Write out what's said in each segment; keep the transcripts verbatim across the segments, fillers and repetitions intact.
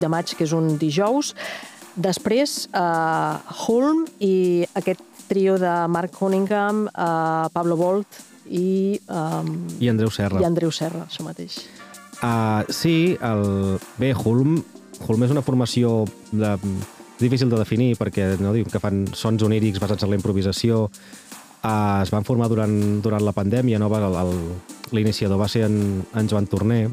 de maig, que és un dijous. Després, uh, Hulm i aquest trio de Mark Cunningham, uh, Pablo Bolt i... Um, I Andreu Serra. I Andreu Serra, això mateix. Uh, sí, el... bé, Hulm, Hulm és una formació de... difícil de definir perquè no, diu que fan sons onírics basats en la improvisació. Uh, es van formar durant, durant la pandèmia, no? L'iniciador va ser en, en Joan Torner,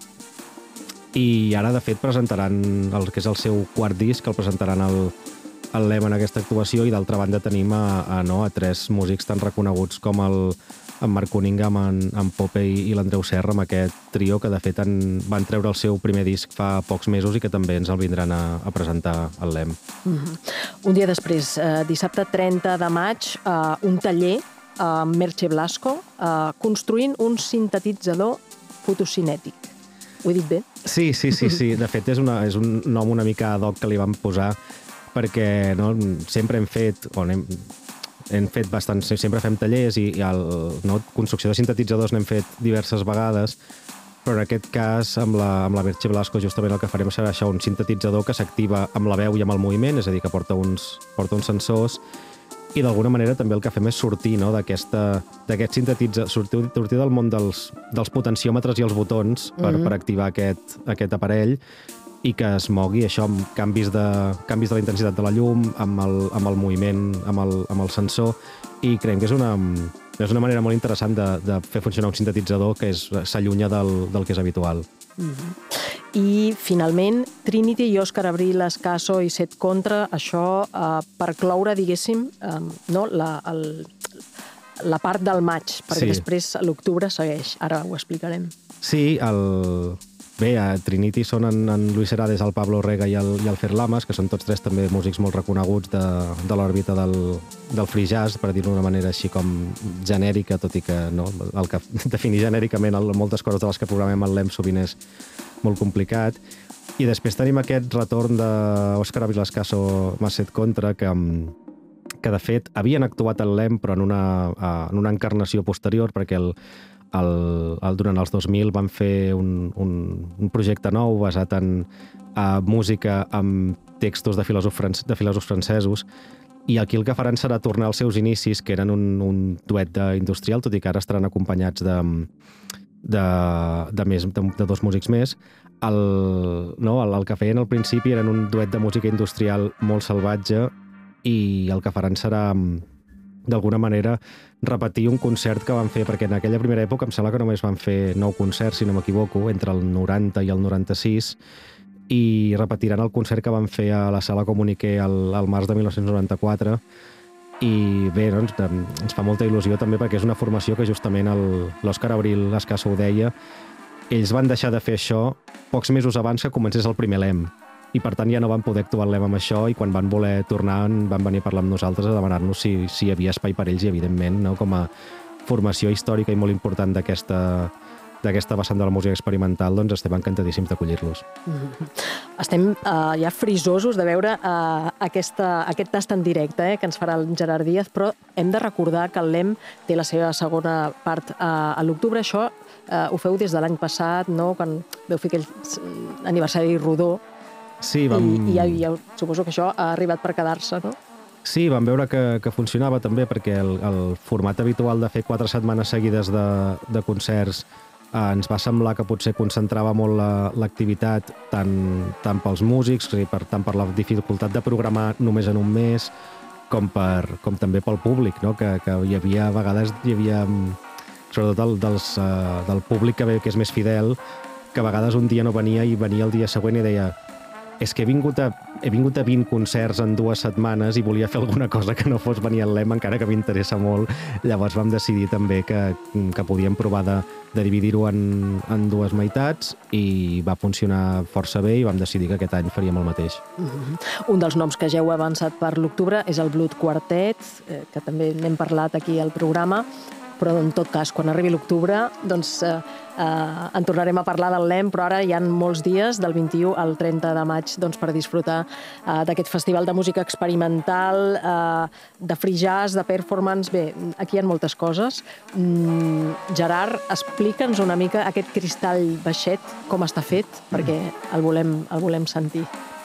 i ara, de fet, presentaran el que és el seu quart disc, el presentaran al, al L E M en aquesta actuació, i d'altra banda tenim a, a, no, a tres músics tan reconeguts com el, en Mark Cunningham, en, en Pope i, i l'Andreu Serra, amb aquest trio que, de fet, en, van treure el seu primer disc fa pocs mesos i que també ens el vindran a, a presentar al L E M. Mm-hmm. Un dia després, eh, dissabte trenta de maig, eh, un taller amb eh, Merche Blasco, eh, construint un sintetitzador fotocinètic. Ho he dit bé? Sí, sí, sí, sí. De fet, és, una, és un nom una mica ad hoc que li vam posar perquè no, sempre hem fet, o hem, hem fet bastant, sempre fem tallers i, i el, no, construcció de sintetitzadors n'hem fet diverses vegades, però en aquest cas, amb la, amb la Merche Blasco, justament el que farem serà això, un sintetitzador que s'activa amb la veu i amb el moviment, és a dir, que porta uns, porta uns sensors, i d'alguna manera també el que fem és sortir, no, d'aquest sintetitzador, sortir, sortir del món dels, dels potenciòmetres i els botons per, mm-hmm. per activar aquest, aquest aparell, i que es mogui això amb canvis de, canvis de la intensitat de la llum, amb el, amb el moviment, amb el, amb el sensor, i creiem que és una, és una manera molt interessant de, de fer funcionar un sintetitzador que s'allunya del, del que és habitual. Mm-hmm. I, finalment, Trinity i Òscar Abril Escaso i Set Contra, això eh, per cloure, diguéssim, eh, no, la, el, la part del maig, perquè sí. Després l'octubre segueix. Ara ho explicarem. Sí, el... bé, a Trinity són en, en Luis Herades, el Pablo Orrega i el, i el Fer Lamas, que són tots tres també músics molt reconeguts de, de l'òrbita del, del free jazz, per dir-ho d'una manera així com genèrica, tot i que no, el que definir genèricament el, moltes coses de les que programem al L E M sovint és molt complicat. I després tenim aquest retorn d'Òscar Abril Escaso més Set Contra, que, que de fet havien actuat al L E M però en una, en una encarnació posterior, perquè el, el, el, durant els dos mil van fer un, un, un projecte nou basat en uh, música amb textos de filòsofs, de filòsofs francesos, i aquí el que faran serà tornar als seus inicis, que eren un, un duet d'industrial, tot i que ara estaran acompanyats de de, de, més, de, de dos músics més. El, no, el, el que feien al principi eren un duet de música industrial molt salvatge, i el que faran serà, d'alguna manera, repetir un concert que van fer, perquè en aquella primera època em sembla que només van fer nou concerts, si no m'equivoco, entre el noranta i el noranta-sis, i repetiran el concert que van fer a la Sala Comuniqué al, al març de mil nou-cents noranta-quatre, i bé, no, ens, ens fa molta il·lusió també perquè és una formació que justament l'Òscar Abril Escaso ho deia, ells van deixar de fer això pocs mesos abans que comencés el primer L E M, i per tant ja no van poder actuar al L E M amb això, i quan van voler tornar van venir a parlar amb nosaltres a demanar-nos si, si hi havia espai per ells, i evidentment, no, com a formació històrica i molt important d'aquesta d'aquesta vessant de la música experimental, doncs estem encantadíssims d'acollir-los. Mm-hmm. Estem uh, ja frisosos de veure uh, aquesta, aquest tast en directe eh, que ens farà el Gerard Díaz, però hem de recordar que el L E M té la seva segona part uh, a l'octubre. Això uh, ho feu des de l'any passat, no? Quan veu fer aquell aniversari rodó. Sí, vam... I, i ja, ja suposo que això ha arribat per quedar-se, no? Sí, vam veure que, que funcionava també, perquè el, el format habitual de fer quatre setmanes seguides de, de concerts eh, ens va semblar que potser concentrava molt l'activitat la, tant, tant pels músics, per, tant per la dificultat de programar només en un mes, com, per, com també pel públic, no? que, que hi havia a vegades, hi havia, sobretot el, dels, uh, del públic que, ve, que és més fidel, que a vegades un dia no venia i venia el dia següent i deia és que he vingut, a, he vingut a vint concerts en dues setmanes i volia fer alguna cosa que no fos venir al L E M, encara que m'interessa molt. Llavors vam decidir també que, que podíem provar de, de dividir-ho en, en dues meitats, i va funcionar força bé, i vam decidir que aquest any faríem el mateix. Mm-hmm. Un dels noms que ja heu avançat per l'octubre és el Blood Quartet, eh, que també n'hem parlat aquí al programa, però en tot cas, quan arribi l'octubre, doncs eh, eh, en tornarem a parlar del L E M, però ara hi ha molts dies, del vint-i-u al trenta de maig, doncs, per disfrutar eh, d'aquest festival de música experimental, eh, de free jazz, de performance. Bé, aquí hi ha moltes coses. Mm, Gerard, explica'ns una mica aquest cristall baixet, com està fet, perquè el volem, el volem sentir.